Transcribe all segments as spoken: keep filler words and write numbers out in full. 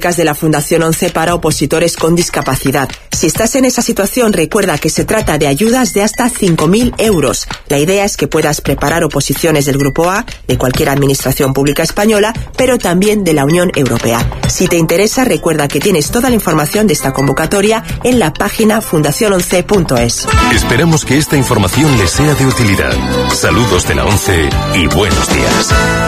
de la Fundación once para opositores con discapacidad. Si estás en esa situación, recuerda que se trata de ayudas de hasta cinco mil euros. La idea es que puedas preparar oposiciones del Grupo A, de cualquier administración pública española, pero también de la Unión Europea. Si te interesa, recuerda que tienes toda la información de esta convocatoria en la página fundación once punto es. Esperamos que esta información les sea de utilidad. Saludos de la ONCE y buenos días.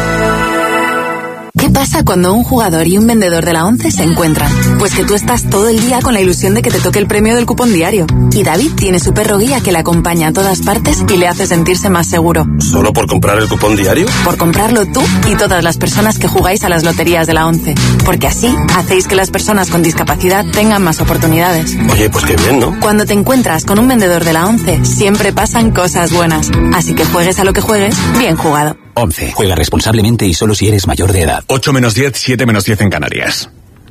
¿Qué pasa cuando un jugador y un vendedor de la ONCE se encuentran? Pues que tú estás todo el día con la ilusión de que te toque el premio del cupón diario. Y David tiene su perro guía que le acompaña a todas partes y le hace sentirse más seguro. ¿Solo por comprar el cupón diario? Por comprarlo tú y todas las personas que jugáis a las loterías de la ONCE. Porque así hacéis que las personas con discapacidad tengan más oportunidades. Oye, pues qué bien, ¿no? Cuando te encuentras con un vendedor de la ONCE, siempre pasan cosas buenas. Así que juegues a lo que juegues, bien jugado. once. Juega responsablemente y solo si eres mayor de edad. ocho menos diez, siete menos diez en Canarias.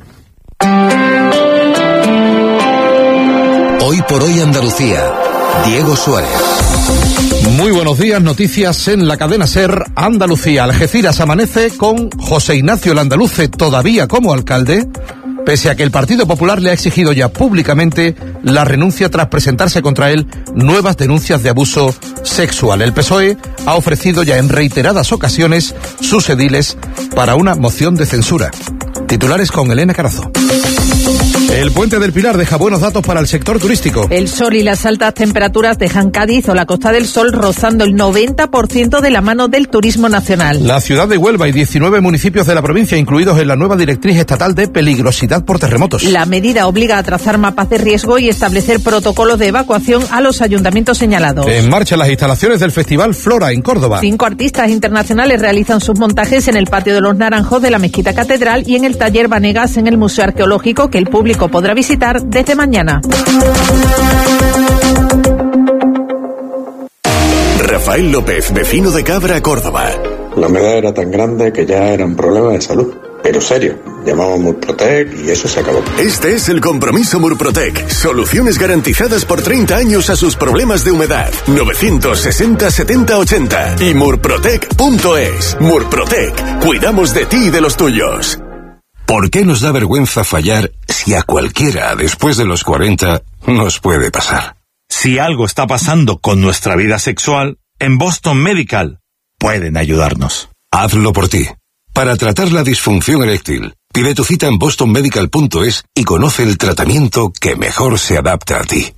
Hoy por hoy Andalucía. Diego Suárez. Muy buenos días, noticias en la cadena SER Andalucía. Algeciras amanece con José Ignacio Landaluce todavía como alcalde, pese a que el Partido Popular le ha exigido ya públicamente la renuncia tras presentarse contra él nuevas denuncias de abuso sexual. El P S O E ha ofrecido ya en reiteradas ocasiones sus ediles para una moción de censura. Titulares con Elena Carazo. El Puente del Pilar deja buenos datos para el sector turístico. El sol y las altas temperaturas dejan Cádiz o la Costa del Sol rozando el noventa por ciento de la mano del turismo nacional. La ciudad de Huelva y diecinueve municipios de la provincia incluidos en la nueva directriz estatal de peligrosidad por terremotos. La medida obliga a trazar mapas de riesgo y establecer protocolos de evacuación a los ayuntamientos señalados. En marcha las instalaciones del Festival Flora en Córdoba. Cinco artistas internacionales realizan sus montajes en el Patio de los Naranjos de la Mezquita Catedral y en el Taller Vanegas en el Museo Arqueológico, que el público podrá visitar desde mañana. Rafael López, vecino de Cabra, Córdoba. La humedad era tan grande que ya era un problema de salud. Pero serio, llamamos Murprotec y eso se acabó. Este es el compromiso Murprotec. Soluciones garantizadas por treinta años a sus problemas de humedad. novecientos sesenta, setenta, ochenta y murprotec punto es. Murprotec. Cuidamos de ti y de los tuyos. ¿Por qué nos da vergüenza fallar si a cualquiera después de los cuarenta nos puede pasar? Si algo está pasando con nuestra vida sexual, en Boston Medical pueden ayudarnos. Hazlo por ti. Para tratar la disfunción eréctil, pide tu cita en boston medical punto es y conoce el tratamiento que mejor se adapta a ti.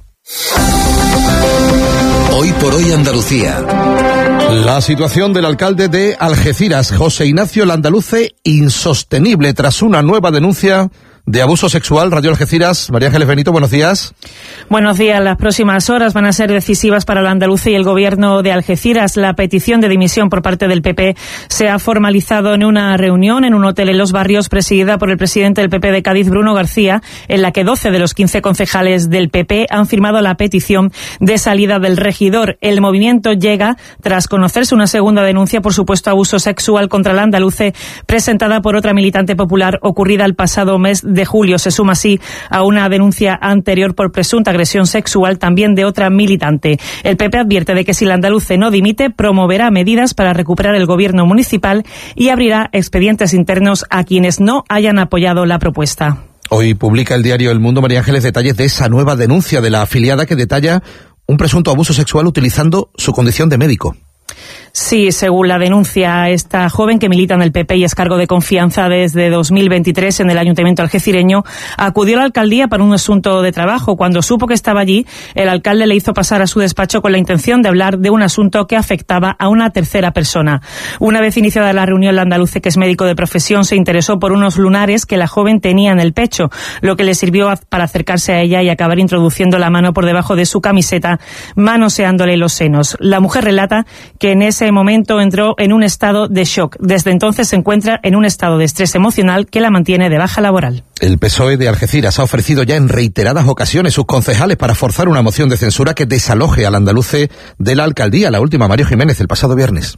Hoy por hoy Andalucía. La situación del alcalde de Algeciras, José Ignacio Landaluce, insostenible tras una nueva denuncia de abuso sexual. Radio Algeciras, María Ángeles Benito, buenos días. Buenos días. Las próximas horas van a ser decisivas para el andaluce y el gobierno de Algeciras. La petición de dimisión por parte del P P se ha formalizado en una reunión en un hotel en Los Barrios presidida por el presidente del P P de Cádiz, Bruno García, en la que doce de los quince concejales del P P han firmado la petición de salida del regidor. El movimiento llega tras conocerse una segunda denuncia por supuesto abuso sexual contra el andaluce presentada por otra militante popular ocurrida el pasado mes de julio. Se suma así a una denuncia anterior por presunta agresión sexual también de otra militante. El P P advierte de que si el andaluce no dimite, promoverá medidas para recuperar el gobierno municipal y abrirá expedientes internos a quienes no hayan apoyado la propuesta. Hoy publica el diario El Mundo, María Ángeles, detalles de esa nueva denuncia de la afiliada que detalla un presunto abuso sexual utilizando su condición de médico. Sí, según la denuncia, esta joven que milita en el P P y es cargo de confianza desde dos mil veintitrés en el Ayuntamiento algecireño, acudió a la alcaldía para un asunto de trabajo. Cuando supo que estaba allí, el alcalde le hizo pasar a su despacho con la intención de hablar de un asunto que afectaba a una tercera persona. Una vez iniciada la reunión, el andaluce, que es médico de profesión, se interesó por unos lunares que la joven tenía en el pecho, lo que le sirvió para acercarse a ella y acabar introduciendo la mano por debajo de su camiseta, manoseándole los senos. La mujer relata que en ese momento entró en un estado de shock. Desde entonces se encuentra en un estado de estrés emocional que la mantiene de baja laboral. El P S O E de Algeciras ha ofrecido ya en reiteradas ocasiones sus concejales para forzar una moción de censura que desaloje al andaluce de la alcaldía, la última Mario Jiménez, el pasado viernes.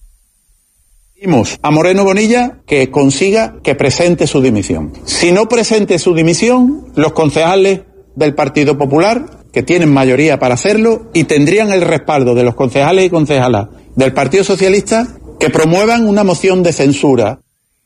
Pedimos a Moreno Bonilla que consiga que presente su dimisión. Si no presente su dimisión, los concejales del Partido Popular, que tienen mayoría para hacerlo y tendrían el respaldo de los concejales y concejalas del Partido Socialista, que promuevan una moción de censura.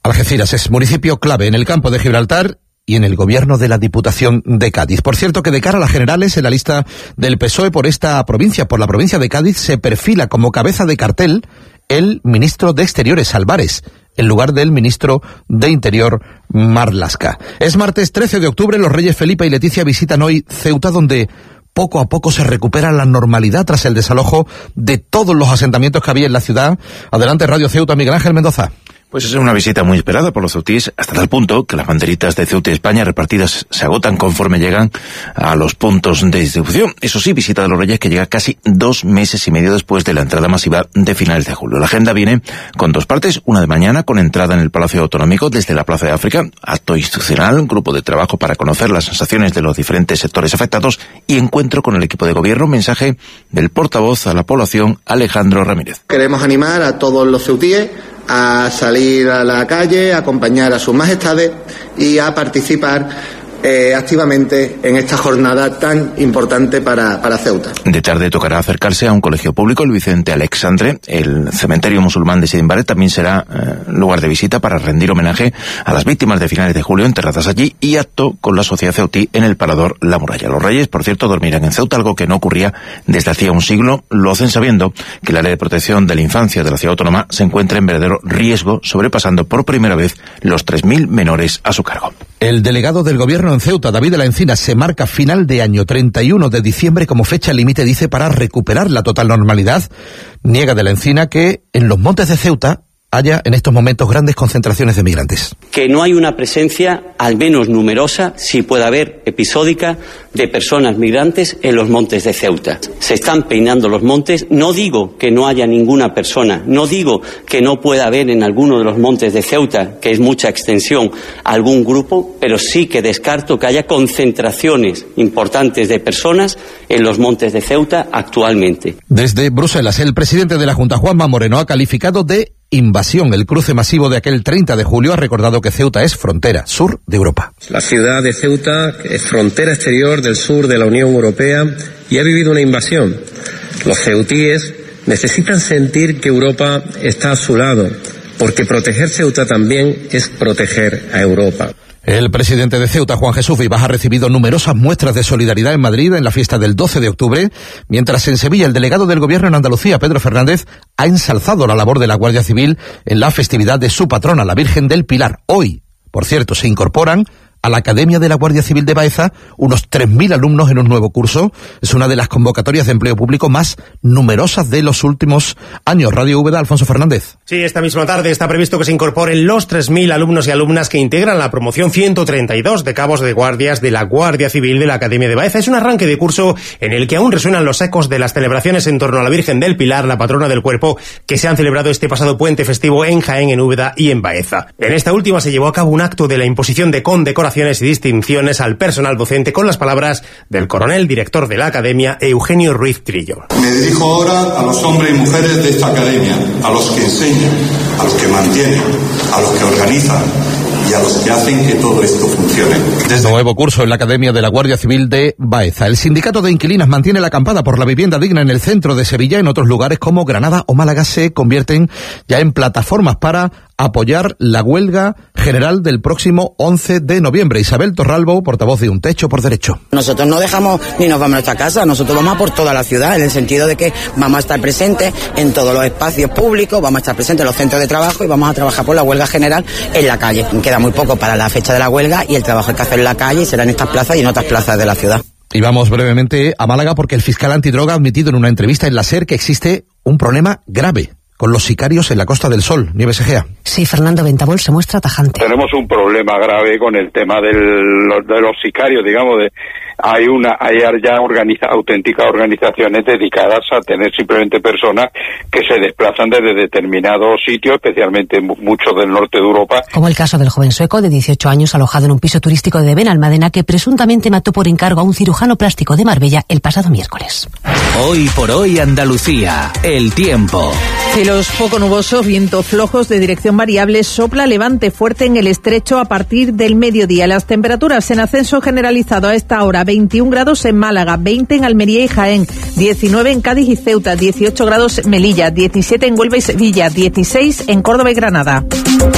Algeciras es municipio clave en el campo de Gibraltar y en el gobierno de la Diputación de Cádiz. Por cierto, que de cara a las generales, en la lista del P S O E por esta provincia, por la provincia de Cádiz, se perfila como cabeza de cartel el ministro de Exteriores, Álvarez, en lugar del ministro de Interior, Marlaska. Es martes trece de octubre, los reyes Felipe y Leticia visitan hoy Ceuta, donde poco a poco se recupera la normalidad tras el desalojo de todos los asentamientos que había en la ciudad. Adelante, Radio Ceuta, Miguel Ángel Mendoza. Pues es una visita muy esperada por los ceutíes, hasta tal punto que las banderitas de Ceuta y España repartidas se agotan conforme llegan a los puntos de distribución. Eso sí, visita de los Reyes que llega casi dos meses y medio después de la entrada masiva de finales de julio. La agenda viene con dos partes, una de mañana con entrada en el Palacio Autonómico desde la Plaza de África, acto institucional, un grupo de trabajo para conocer las sensaciones de los diferentes sectores afectados y encuentro con el equipo de gobierno, mensaje del portavoz a la población, Alejandro Ramírez. Queremos animar a todos los ceutíes a salir a la calle, a acompañar a sus majestades y a participar eh, activamente en esta jornada tan importante para, para Ceuta. De tarde tocará acercarse a un colegio público, el Vicente Alexandre. El cementerio musulmán de Sidimbaret también será eh, lugar de visita para rendir homenaje a las víctimas de finales de julio enterradas allí y acto con la sociedad ceutí en el Parador La Muralla. Los Reyes, por cierto, dormirán en Ceuta, algo que no ocurría desde hacía un siglo. Lo hacen sabiendo que el área de protección de la infancia de la ciudad autónoma se encuentra en verdadero riesgo, sobrepasando por primera vez los tres mil menores a su cargo. El delegado del gobierno en Ceuta, David de la Encina, se marca final de año, treinta y uno de diciembre, como fecha límite, dice, para recuperar la total normalidad. Niega de la Encina que en los montes de Ceuta haya en estos momentos grandes concentraciones de migrantes. Que no hay una presencia, al menos numerosa, si puede haber episódica, de personas migrantes en los montes de Ceuta. Se están peinando los montes. No digo que no haya ninguna persona, no digo que no pueda haber en alguno de los montes de Ceuta, que es mucha extensión, algún grupo, pero sí que descarto que haya concentraciones importantes de personas en los montes de Ceuta actualmente. Desde Bruselas, el presidente de la Junta, Juanma Moreno, ha calificado de invasión el cruce masivo de aquel treinta de julio. Ha recordado que Ceuta es frontera sur de Europa. La ciudad de Ceuta es frontera exterior del sur de la Unión Europea y ha vivido una invasión. Los ceutíes necesitan sentir que Europa está a su lado, porque proteger Ceuta también es proteger a Europa. El presidente de Ceuta, Juan Jesús Vivas, ha recibido numerosas muestras de solidaridad en Madrid en la fiesta del doce de octubre, mientras en Sevilla el delegado del gobierno en Andalucía, Pedro Fernández, ha ensalzado la labor de la Guardia Civil en la festividad de su patrona, la Virgen del Pilar. Hoy, por cierto, se incorporan a la Academia de la Guardia Civil de Baeza unos tres mil alumnos en un nuevo curso. Es una de las convocatorias de empleo público más numerosas de los últimos años. Radio Úbeda, Alfonso Fernández. Sí, esta misma tarde está previsto que se incorporen los tres mil alumnos y alumnas que integran la promoción ciento treinta y dos de cabos de guardias de la Guardia Civil de la Academia de Baeza. Es un arranque de curso en el que aún resuenan los ecos de las celebraciones en torno a la Virgen del Pilar, la patrona del cuerpo, que se han celebrado este pasado puente festivo en Jaén, en Úbeda y en Baeza. En esta última se llevó a cabo un acto de la imposición de condecoraciones y distinciones al personal docente con las palabras del coronel director de la Academia, Eugenio Ruiz Trillo. Me dirijo ahora a los hombres y mujeres de esta Academia, a los que enseñan, a los que mantienen, a los que organizan y a los que hacen que todo esto funcione. Desde nuevo curso en la Academia de la Guardia Civil de Baeza. El sindicato de inquilinas mantiene la acampada por la vivienda digna en el centro de Sevilla. En otros lugares como Granada o Málaga se convierten ya en plataformas para apoyar la huelga general del próximo once de noviembre. Isabel Torralbo, portavoz de Un Techo por Derecho. Nosotros no dejamos ni nos vamos a nuestra casa, nosotros vamos a por toda la ciudad, en el sentido de que vamos a estar presentes en todos los espacios públicos, vamos a estar presentes en los centros de trabajo y vamos a trabajar por la huelga general en la calle. Queda muy poco para la fecha de la huelga y el trabajo hay que hacer en la calle y será en estas plazas y en otras plazas de la ciudad. Y vamos brevemente a Málaga porque el fiscal antidroga ha admitido en una entrevista en la SER que existe un problema grave con los sicarios en la Costa del Sol. Nieves Egea. Sí, Fernando Ventabol se muestra tajante. Tenemos un problema grave con el tema del, de los sicarios, digamos, de hay una hay ya organiza, auténticas organizaciones dedicadas a tener simplemente personas que se desplazan desde determinados sitios, especialmente muchos del norte de Europa. Como el caso del joven sueco de dieciocho años alojado en un piso turístico de Benalmádena que presuntamente mató por encargo a un cirujano plástico de Marbella el pasado miércoles. Hoy por hoy Andalucía, el tiempo. Cielos poco nubosos, vientos flojos de dirección variable, sopla levante fuerte en el estrecho a partir del mediodía. Las temperaturas en ascenso generalizado a esta hora: veintiún grados en Málaga, veinte en Almería y Jaén, diecinueve en Cádiz y Ceuta, dieciocho grados en Melilla, diecisiete en Huelva y Sevilla, dieciséis en Córdoba y Granada.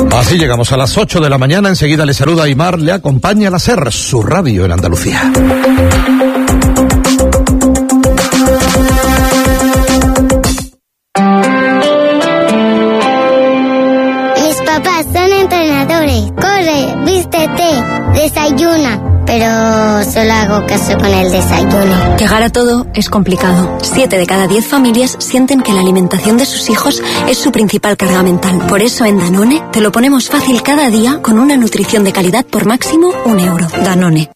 Así llegamos a las ocho de la mañana. Enseguida le saluda Aymar, le acompaña la SER, su radio en Andalucía. Mis papás son entrenadores. Corre, vístete, desayuna. Pero solo hago caso con el desayuno. Llegar a todo es complicado. Siete de cada diez familias sienten que la alimentación de sus hijos es su principal carga mental. Por eso en Danone te lo ponemos fácil cada día con una nutrición de calidad por máximo un euro. Danone.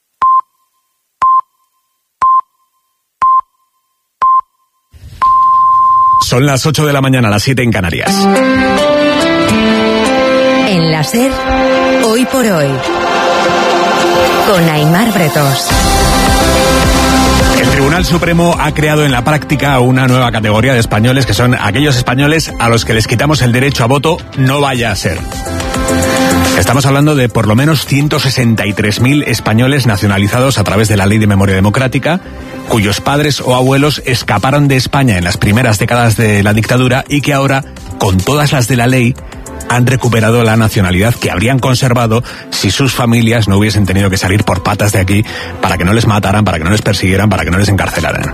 Son las ocho de la mañana, las siete en Canarias. En la SER, hoy por hoy, con Aymar Bretos. El Tribunal Supremo ha creado en la práctica una nueva categoría de españoles, que son aquellos españoles a los que les quitamos el derecho a voto, no vaya a ser. Estamos hablando de por lo menos ciento sesenta y tres mil españoles nacionalizados a través de la Ley de Memoria Democrática, cuyos padres o abuelos escaparon de España en las primeras décadas de la dictadura y que ahora, con todas las de la ley, han recuperado la nacionalidad que habrían conservado si sus familias no hubiesen tenido que salir por patas de aquí para que no les mataran, para que no les persiguieran, para que no les encarcelaran.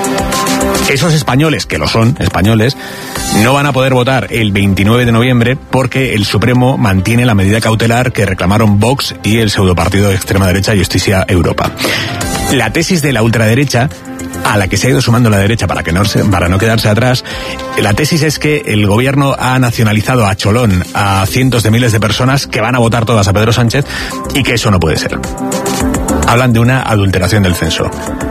Esos españoles, que lo son, españoles, no van a poder votar el veintinueve de noviembre porque el Supremo mantiene la medida cautelar que reclamaron Vox y el pseudopartido de extrema derecha Justicia Europa. La tesis de la ultraderecha, a la que se ha ido sumando la derecha para, que no, para no quedarse atrás, la tesis es que el gobierno ha nacionalizado a cholón a cientos de miles de personas que van a votar todas a Pedro Sánchez y que eso no puede ser. Hablan de una adulteración del censo.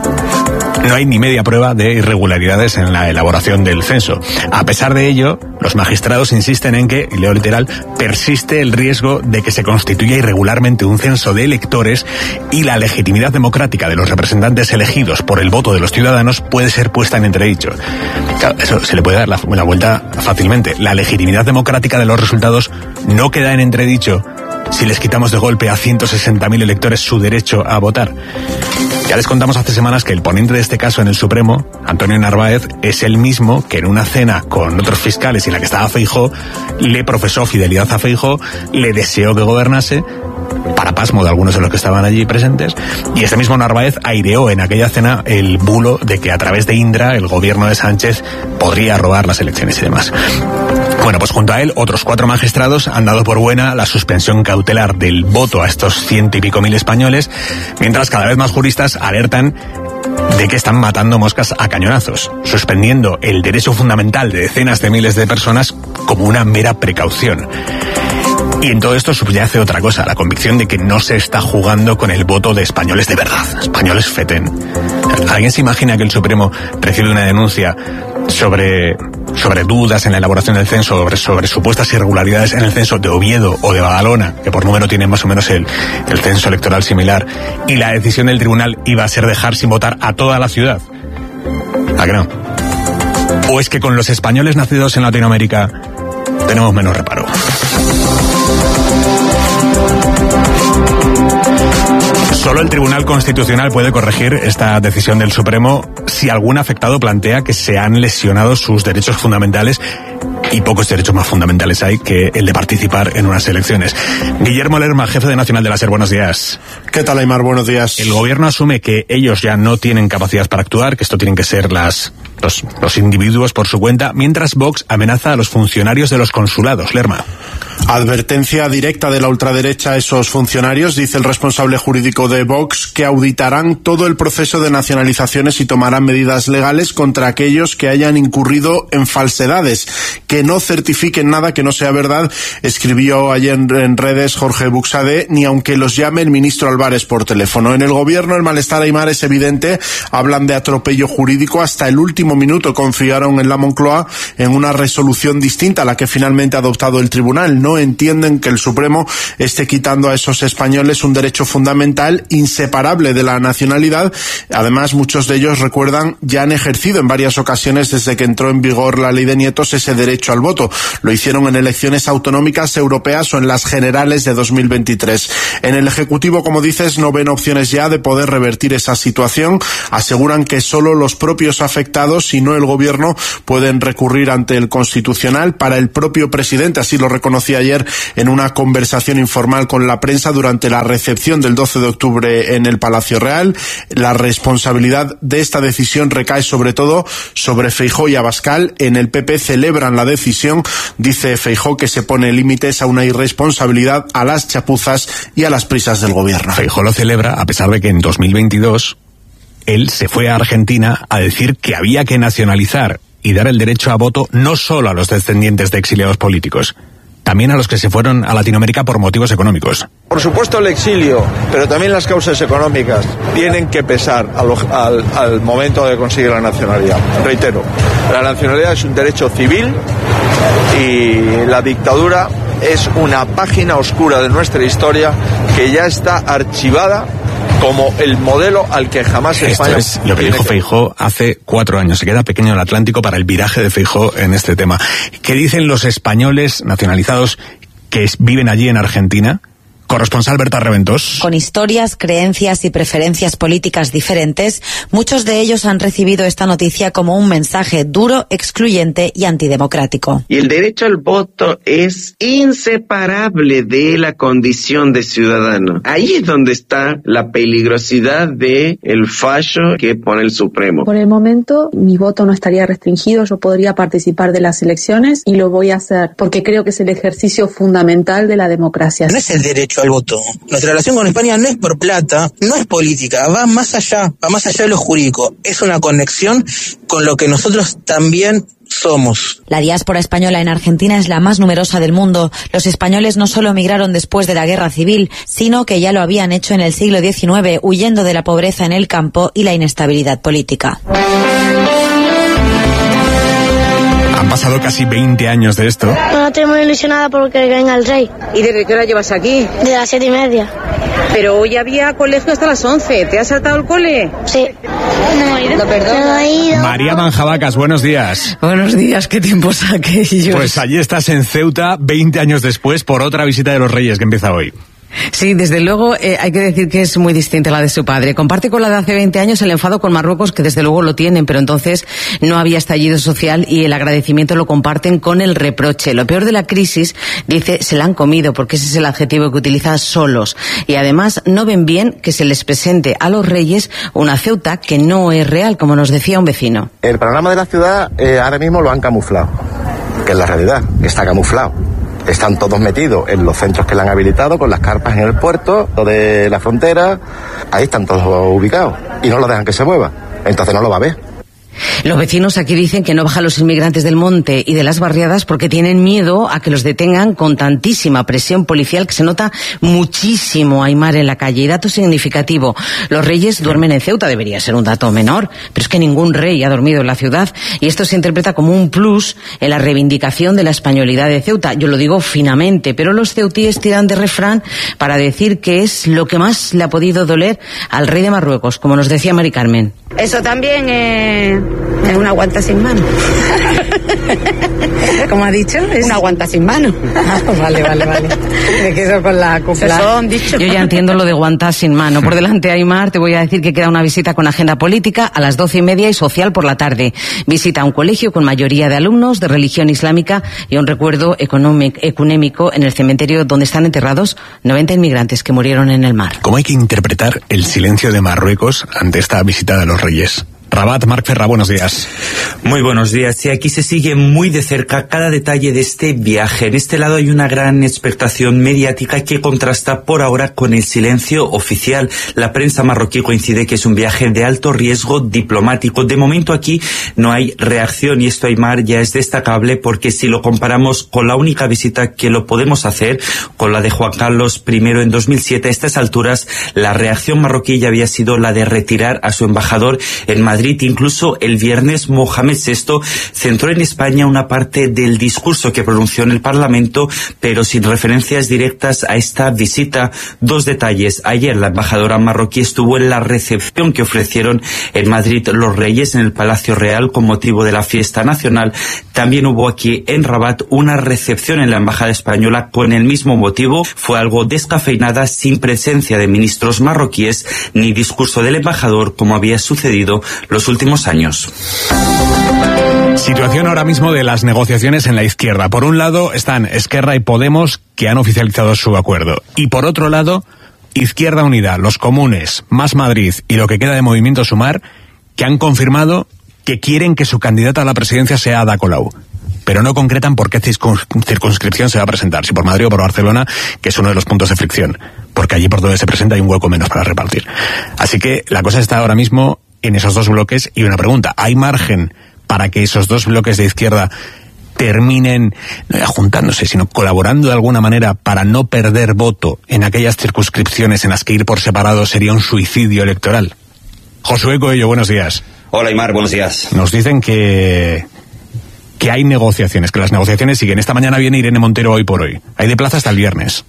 No hay ni media prueba de irregularidades en la elaboración del censo. A pesar de ello, los magistrados insisten en que, y leo literal, persiste el riesgo de que se constituya irregularmente un censo de electores y la legitimidad democrática de los representantes elegidos por el voto de los ciudadanos puede ser puesta en entredicho. Claro, eso se le puede dar la, la vuelta fácilmente. La legitimidad democrática de los resultados no queda en entredicho si les quitamos de golpe a ciento sesenta mil electores su derecho a votar. Ya les contamos hace semanas que el ponente de este caso en el Supremo, Antonio Narváez, es el mismo que en una cena con otros fiscales en la que estaba Feijóo, le profesó fidelidad a Feijóo, le deseó que gobernase, para pasmo de algunos de los que estaban allí presentes, y este mismo Narváez aireó en aquella cena el bulo de que a través de Indra el gobierno de Sánchez podría robar las elecciones y demás. Bueno, pues junto a él, otros cuatro magistrados han dado por buena la suspensión cautelar del voto a estos ciento y pico mil españoles, mientras cada vez más juristas alertan de que están matando moscas a cañonazos, suspendiendo el derecho fundamental de decenas de miles de personas como una mera precaución. Y en todo esto subyace otra cosa, la convicción de que no se está jugando con el voto de españoles de verdad, españoles fetén. ¿Alguien se imagina que el Supremo recibe una denuncia sobre, sobre dudas en la elaboración del censo, sobre, sobre supuestas irregularidades en el censo de Oviedo o de Badalona, que por número tienen más o menos el, el censo electoral similar, y la decisión del tribunal iba a ser dejar sin votar a toda la ciudad? ¿A que no? ¿O es que con los españoles nacidos en Latinoamérica tenemos menos reparo? Solo el Tribunal Constitucional puede corregir esta decisión del Supremo si algún afectado plantea que se han lesionado sus derechos fundamentales, y pocos derechos más fundamentales hay que el de participar en unas elecciones. Guillermo Lerma, jefe de Nacional de la SER, buenos días. ¿Qué tal, Aymar? Buenos días. El gobierno asume que ellos ya no tienen capacidad para actuar, que esto tienen que ser las los, los individuos por su cuenta, mientras Vox amenaza a los funcionarios de los consulados. Lerma. Advertencia directa de la ultraderecha a esos funcionarios, dice el responsable jurídico de Vox, que auditarán todo el proceso de nacionalizaciones y tomarán medidas legales contra aquellos que hayan incurrido en falsedades, que no certifiquen nada que no sea verdad, escribió ayer en redes Jorge Buxade, ni aunque los llame el ministro Álvarez por teléfono. En el gobierno el malestar, Aymar, es evidente, hablan de atropello jurídico, hasta el último minuto confiaron en la Moncloa en una resolución distinta a la que finalmente ha adoptado el tribunal. No entienden que el Supremo esté quitando a esos españoles un derecho fundamental inseparable de la nacionalidad. Además, muchos de ellos, recuerdan, ya han ejercido en varias ocasiones desde que entró en vigor la ley de nietos ese derecho al voto. Lo hicieron en elecciones autonómicas, europeas o en las generales de dos mil veintitrés. En el Ejecutivo, como dices, no ven opciones ya de poder revertir esa situación. Aseguran que solo los propios afectados y no el Gobierno pueden recurrir ante el Constitucional. Para el propio presidente, así lo reconocía decía ayer en una conversación informal con la prensa durante la recepción del doce de octubre en el Palacio Real. La responsabilidad de esta decisión recae sobre todo sobre Feijóo y Abascal. En el P P celebran la decisión. Dice Feijóo que se pone límites a una irresponsabilidad, a las chapuzas y a las prisas del gobierno. Feijóo lo celebra a pesar de que en dos mil veintidós él se fue a Argentina a decir que había que nacionalizar y dar el derecho a voto no solo a los descendientes de exiliados políticos, también a los que se fueron a Latinoamérica por motivos económicos. Por supuesto el exilio, pero también las causas económicas tienen que pesar al, al, al momento de conseguir la nacionalidad. Reitero, la nacionalidad es un derecho civil y la dictadura es una página oscura de nuestra historia que ya está archivada como el modelo al que jamás España... Esto es lo que dijo Feijóo hace cuatro años. Se queda pequeño el Atlántico para el viraje de Feijóo en este tema. ¿Qué dicen los españoles nacionalizados que viven allí en Argentina? Corresponsal Berta Reventós. Con historias, creencias y preferencias políticas diferentes, muchos de ellos han recibido esta noticia como un mensaje duro, excluyente y antidemocrático. Y el derecho al voto es inseparable de la condición de ciudadano. Ahí es donde está la peligrosidad de el fallo que pone el Supremo. Por el momento, mi voto no estaría restringido, yo podría participar de las elecciones y lo voy a hacer porque creo que es el ejercicio fundamental de la democracia. No es el derecho al voto. Nuestra relación con España no es por plata, no es política, va más allá, va más allá de lo jurídico. Es una conexión con lo que nosotros también somos. La diáspora española en Argentina es la más numerosa del mundo. Los españoles no solo emigraron después de la guerra civil, sino que ya lo habían hecho en el siglo diecinueve, huyendo de la pobreza en el campo y la inestabilidad política. Han pasado casi veinte años de esto. No estoy muy ilusionada porque venga el rey. ¿Y desde qué hora llevas aquí? De las siete y media. Pero hoy había colegio hasta las once. ¿Te has saltado el cole? Sí. No he ido. No, perdón. No he ido. María Manjabacas, buenos días. Buenos días, qué tiempos aquellos. Pues allí estás en Ceuta, veinte años después, por otra visita de los Reyes que empieza hoy. Sí, desde luego eh, hay que decir que es muy distinta a la de su padre. Comparte con la de hace veinte años el enfado con Marruecos, que desde luego lo tienen, pero entonces no había estallido social y el agradecimiento lo comparten con el reproche. Lo peor de la crisis, dice, se la han comido, porque ese es el adjetivo que utiliza, solos. Y además no ven bien que se les presente a los Reyes una Ceuta que no es real, como nos decía un vecino. El panorama de la ciudad eh, ahora mismo lo han camuflado, que es la realidad, está camuflado. Están todos metidos en los centros que le han habilitado, con las carpas en el puerto de la frontera. Ahí están todos ubicados y no lo dejan que se mueva. Entonces no lo va a ver. Los vecinos aquí dicen que no bajan los inmigrantes del monte y de las barriadas porque tienen miedo a que los detengan con tantísima presión policial que se nota muchísimo, Aymar, en la calle. Y dato significativo, los reyes duermen en Ceuta, debería ser un dato menor, pero es que ningún rey ha dormido en la ciudad y esto se interpreta como un plus en la reivindicación de la españolidad de Ceuta. Yo lo digo finamente, pero los ceutíes tiran de refrán para decir que es lo que más le ha podido doler al rey de Marruecos, como nos decía Mari Carmen. Eso también eh, es una guanta sin mano. ¿Cómo ha dicho? Es una guanta sin mano. Ah, vale, vale, vale. Me quedo con la copla. Son dichos. Yo ya entiendo lo de guantas sin mano. Por delante, Aymar, te voy a decir que queda una visita con agenda política a las doce y media y social por la tarde. Visita a un colegio con mayoría de alumnos de religión islámica y un recuerdo ecunémico en el cementerio donde están enterrados noventa inmigrantes que murieron en el mar. ¿Cómo hay que interpretar el silencio de Marruecos ante esta visita de los Reyes? Rabat, Marc Ferra, buenos días. Muy buenos días. Y aquí se sigue muy de cerca cada detalle de este viaje. En este lado hay una gran expectación mediática que contrasta por ahora con el silencio oficial. La prensa marroquí coincide que es un viaje de alto riesgo diplomático. De momento aquí no hay reacción y esto, Aymar, ya es destacable porque si lo comparamos con la única visita que lo podemos hacer, con la de Juan Carlos primero en dos mil siete, a estas alturas la reacción marroquí ya había sido la de retirar a su embajador en Madrid. Incluso el viernes Mohamed sexto centró en España una parte del discurso que pronunció en el Parlamento, pero sin referencias directas a esta visita. Dos detalles. Ayer la embajadora marroquí estuvo en la recepción que ofrecieron en Madrid los Reyes en el Palacio Real con motivo de la fiesta nacional. También hubo aquí en Rabat una recepción en la embajada española con el mismo motivo. Fue algo descafeinada, sin presencia de ministros marroquíes ni discurso del embajador como había sucedido los últimos años. Situación ahora mismo de las negociaciones en la izquierda. Por un lado están Esquerra y Podemos, que han oficializado su acuerdo. Y por otro lado, Izquierda Unida, los comunes, Más Madrid y lo que queda de Movimiento Sumar, que han confirmado que quieren que su candidata a la presidencia sea Ada Colau. Pero no concretan por qué circunscripción se va a presentar, si por Madrid o por Barcelona, que es uno de los puntos de fricción, porque allí por donde se presenta hay un hueco menos para repartir. Así que la cosa está ahora mismo en esos dos bloques. Y una pregunta, ¿hay margen para que esos dos bloques de izquierda terminen no ya juntándose, sino colaborando de alguna manera para no perder voto en aquellas circunscripciones en las que ir por separado sería un suicidio electoral? Josué Coello, buenos días. Hola, Aymar, buenos días. Nos dicen que que hay negociaciones, que las negociaciones siguen. Esta mañana viene Irene Montero Hoy por Hoy. Hay de plaza hasta el viernes.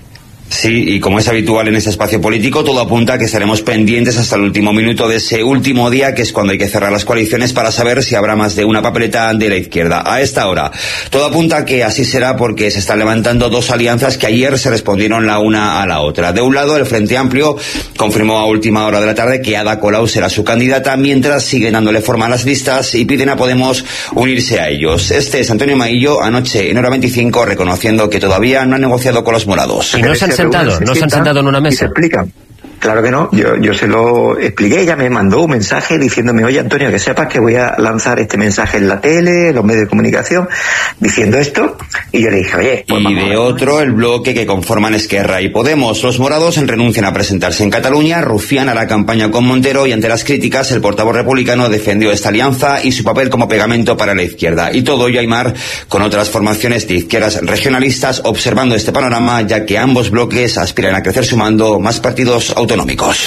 Sí, y como es habitual en ese espacio político, todo apunta a que estaremos pendientes hasta el último minuto de ese último día, que es cuando hay que cerrar las coaliciones para saber si habrá más de una papeleta de la izquierda. A esta hora, todo apunta a que así será, porque se están levantando dos alianzas que ayer se respondieron la una a la otra. De un lado, el Frente Amplio confirmó a última hora de la tarde que Ada Colau será su candidata, mientras siguen dándole forma a las listas y piden a Podemos unirse a ellos. Este es Antonio Maillo, anoche en Hora veinticinco, reconociendo que todavía no han negociado con los morados. Y no se han sentado, no se han sentado en una mesa. Y se explica. Claro que no, yo, yo se lo expliqué, ella me mandó un mensaje diciéndome, oye Antonio, que sepas que voy a lanzar este mensaje en la tele, en los medios de comunicación, diciendo esto, y yo le dije, oye... Pues y de otro, el bloque que conforman Esquerra y Podemos. Los morados renuncian a presentarse en Cataluña, rufían a la campaña con Montero, y ante las críticas, el portavoz republicano defendió esta alianza y su papel como pegamento para la izquierda. Y todo ello, Aymar, con otras formaciones de izquierdas regionalistas observando este panorama, ya que ambos bloques aspiran a crecer sumando más partidos autonómicos.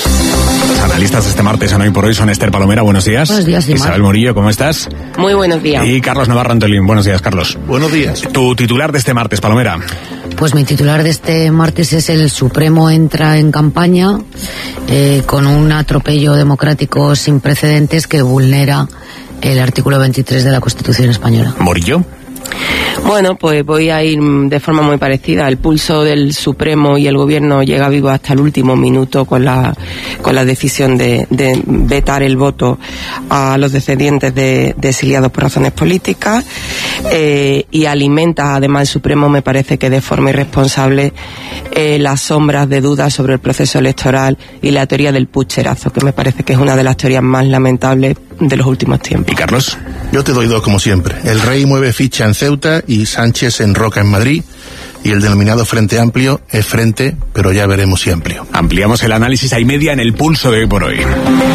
Los analistas este martes en Hoy por Hoy son Esther Palomera, buenos días. Buenos días, Dimar. Isabel Morillo, ¿cómo estás? Muy buenos días. Y Carlos Navarro Antolín, buenos días, Carlos. Buenos días. Tu titular de este martes, Palomera. Pues mi titular de este martes es: el Supremo entra en campaña eh, con un atropello democrático sin precedentes que vulnera el artículo veintitrés de la Constitución española. Morillo. Bueno, pues voy a ir de forma muy parecida. El pulso del Supremo y el Gobierno llega vivo hasta el último minuto con la con la decisión de, de vetar el voto a los descendientes de, de exiliados por razones políticas, eh, y alimenta además el Supremo, me parece que de forma irresponsable, eh, las sombras de dudas sobre el proceso electoral y la teoría del pucherazo, que me parece que es una de las teorías más lamentables de los últimos tiempos. ¿Y Carlos? Yo te doy dos como siempre. El Rey mueve ficha en Ceuta y Sánchez enroca en Madrid, y el denominado Frente Amplio es frente, pero ya veremos si amplio. Ampliamos el análisis a y media en el pulso de Hoy por Hoy.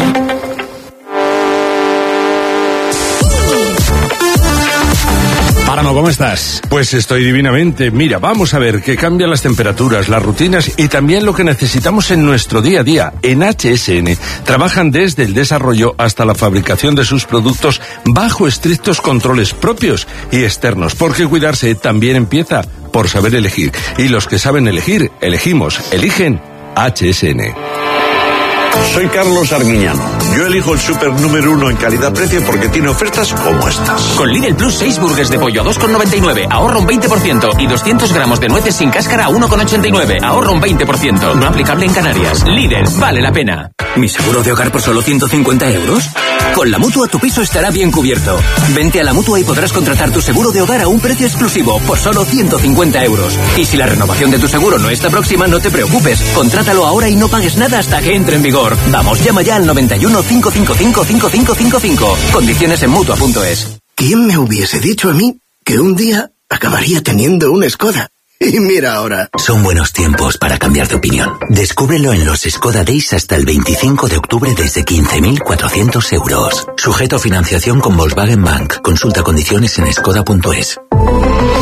Páramo, ¿cómo estás? Pues estoy divinamente. Mira, vamos a ver que cambian las temperaturas, las rutinas y también lo que necesitamos en nuestro día a día. En H S N trabajan desde el desarrollo hasta la fabricación de sus productos bajo estrictos controles propios y externos, porque cuidarse también empieza por saber elegir. Y los que saben elegir, elegimos, eligen H S N. Soy Carlos Arguiñano. Yo elijo el súper número uno en calidad-precio porque tiene ofertas como estas. Con Lidl Plus, seis burgers de pollo a dos con noventa y nueve, ahorro un veinte por ciento. Y doscientos gramos de nueces sin cáscara a uno con ochenta y nueve, ahorro un veinte por ciento. No aplicable en Canarias. Lidl, vale la pena. ¿Mi seguro de hogar por solo ciento cincuenta euros? Con la Mutua tu piso estará bien cubierto. Vente a la Mutua y podrás contratar tu seguro de hogar a un precio exclusivo por solo ciento cincuenta euros. Y si la renovación de tu seguro no está próxima, no te preocupes. Contrátalo ahora y no pagues nada hasta que entre en vigor. Vamos, llama ya al noventa y uno, cinco cinco cinco, cinco cinco cinco cinco. Condiciones en Mutua punto es. ¿Quién me hubiese dicho a mí que un día acabaría teniendo un Skoda? Y mira ahora. Son buenos tiempos para cambiar de opinión. Descúbrelo en los Skoda Days hasta el veinticinco de octubre desde quince mil cuatrocientos euros. Sujeto a financiación con Volkswagen Bank. Consulta condiciones en skoda punto es.